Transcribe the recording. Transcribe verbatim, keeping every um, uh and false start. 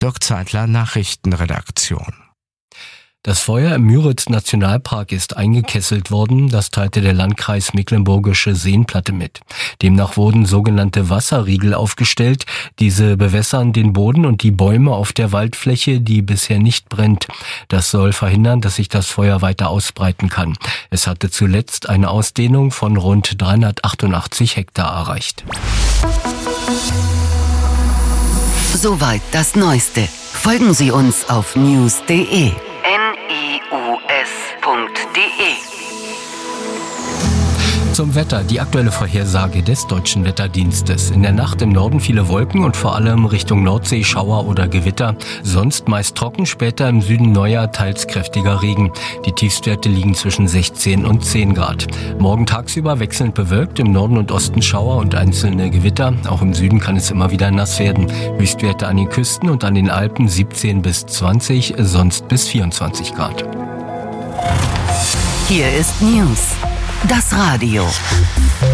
Dirk Zeitler, Nachrichtenredaktion. Das Feuer im Müritz-Nationalpark ist eingekesselt worden, das teilte der Landkreis Mecklenburgische Seenplatte mit. Demnach wurden sogenannte Wasserriegel aufgestellt. Diese bewässern den Boden und die Bäume auf der Waldfläche, die bisher nicht brennt. Das soll verhindern, dass sich das Feuer weiter ausbreiten kann. Es hatte zuletzt eine Ausdehnung von rund dreihundertachtundachtzig Hektar erreicht. Soweit das Neueste. Folgen Sie uns auf news punkt de. Zum Wetter, die aktuelle Vorhersage des Deutschen Wetterdienstes. In der Nacht im Norden viele Wolken und vor allem Richtung Nordsee Schauer oder Gewitter. Sonst meist trocken, später im Süden neuer, teils kräftiger Regen. Die Tiefstwerte liegen zwischen sechzehn und zehn Grad. Morgen tagsüber wechselnd bewölkt, im Norden und Osten Schauer und einzelne Gewitter. Auch im Süden kann es immer wieder nass werden. Höchstwerte an den Küsten und an den Alpen siebzehn bis zwanzig, sonst bis vierundzwanzig Grad. Hier ist News. Das Radio.